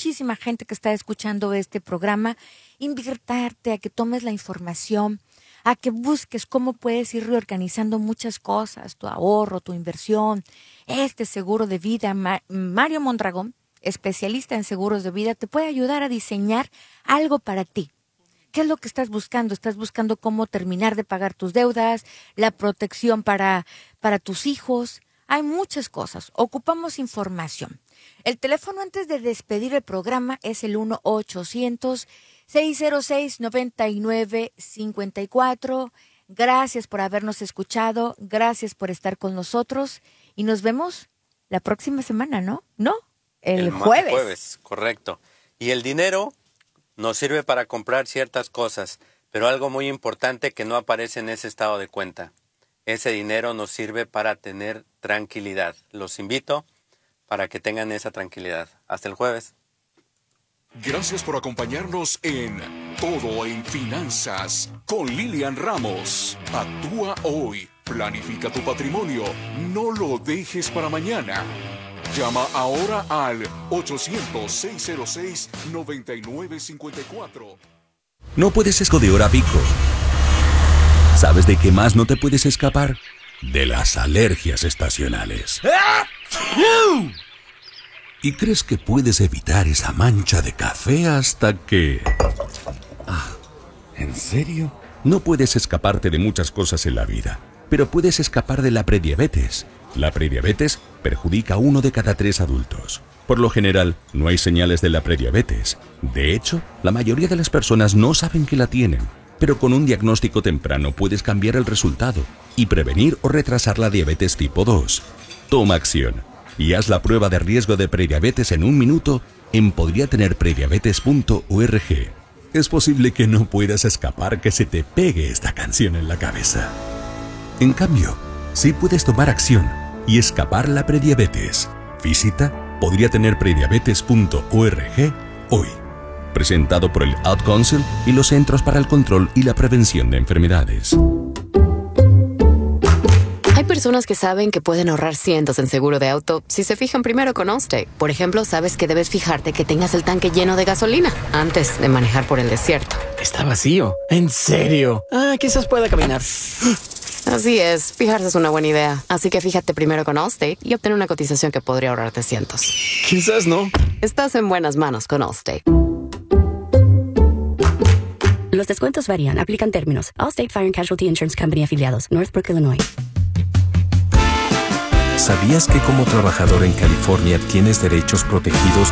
muchísima gente que está escuchando este programa, invitarte a que tomes la información, a que busques cómo puedes ir reorganizando muchas cosas, tu ahorro, tu inversión, este seguro de vida. Mario Mondragón, especialista en seguros de vida, te puede ayudar a diseñar algo para ti. ¿Qué es lo que estás buscando? ¿Estás buscando cómo terminar de pagar tus deudas, la protección para tus hijos? Hay muchas cosas. Ocupamos información. El teléfono antes de despedir el programa es el 1-800-606-9954. Gracias por habernos escuchado. Gracias por estar con nosotros. Y nos vemos la próxima semana, ¿no? ¿No? El jueves. Jueves, correcto. Y el dinero nos sirve para comprar ciertas cosas, pero algo muy importante que no aparece en ese estado de cuenta. Ese dinero nos sirve para tener tranquilidad. Los invito para que tengan esa tranquilidad. Hasta el jueves. Gracias por acompañarnos en Todo en Finanzas con Lilian Ramos. Actúa hoy. Planifica tu patrimonio. No lo dejes para mañana. Llama ahora al 800-606-9954. No puedes de hora pico. ¿Sabes de qué más no te puedes escapar? De las alergias estacionales. Y crees que puedes evitar esa mancha de café hasta que... ¿En serio? No puedes escaparte de muchas cosas en la vida, pero puedes escapar de la prediabetes. La prediabetes perjudica a 1 de cada 3 adultos. Por lo general, no hay señales de la prediabetes. De hecho, la mayoría de las personas no saben que la tienen. Pero con un diagnóstico temprano puedes cambiar el resultado y prevenir o retrasar la diabetes tipo 2. Toma acción y haz la prueba de riesgo de prediabetes en 1 minuto en podriatenerprediabetes.org. Es posible que no puedas escapar que se te pegue esta canción en la cabeza. En cambio, sí puedes tomar acción y escapar la prediabetes. Visita podriatenerprediabetes.org hoy. Presentado por el Ad Council y los Centros para el Control y la Prevención de Enfermedades. Hay personas que saben que pueden ahorrar cientos en seguro de auto si se fijan primero con Allstate. Por ejemplo, sabes que debes fijarte que tengas el tanque lleno de gasolina antes de manejar por el desierto. Está vacío. ¿En serio? Quizás pueda caminar. Así es, fijarse es una buena idea. Así que fíjate primero con Allstate y obtén una cotización que podría ahorrarte cientos. Quizás no. Estás en buenas manos con Allstate. Los descuentos varían. Aplican términos. Allstate Fire and Casualty Insurance Company afiliados. Northbrook, Illinois. ¿Sabías que como trabajador en California tienes derechos protegidos